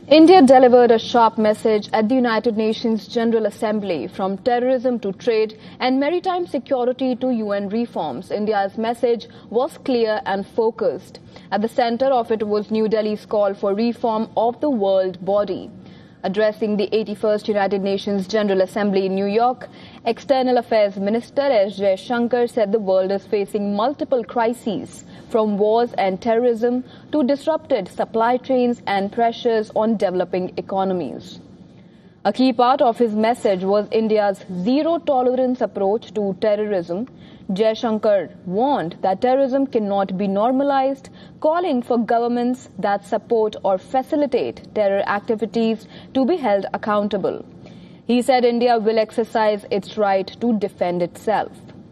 India delivered a sharp message at the United Nations General Assembly. From terrorism to trade and maritime security to UN reforms, India's message was clear and focused. At the center of it was New Delhi's call for reform of the world body. Addressing the 81st United Nations General Assembly in New York, External Affairs Minister S. Jaishankar said the world is facing multiple crises, from wars and terrorism to disrupted supply chains and pressures on developing economies. A key part of his message was India's zero-tolerance approach to terrorism. Jaishankar warned that terrorism cannot be normalized, calling for governments that support or facilitate terror activities to be held accountable. He said India will exercise its right to defend itself.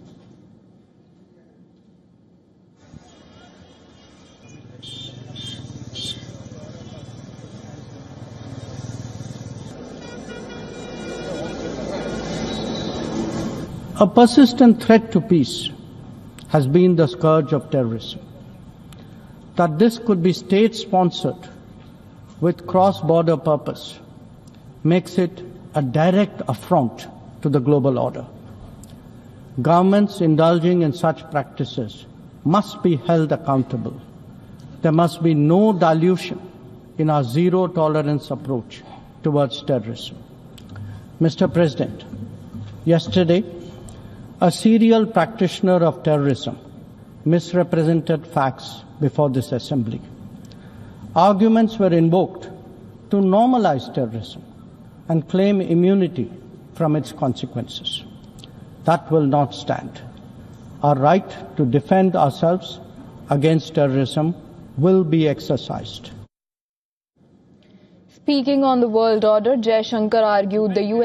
A persistent threat to peace has been the scourge of terrorism. That this could be state-sponsored with cross-border purpose makes it a direct affront to the global order. Governments indulging in such practices must be held accountable. There must be no dilution in our zero-tolerance approach towards terrorism. Mr. President, yesterday, a serial practitioner of terrorism misrepresented facts before this assembly. Arguments were invoked to normalize terrorism and claim immunity from its consequences. That will not stand. Our right to defend ourselves against terrorism will be exercised. Speaking on the world order, Jaishankar argued the UN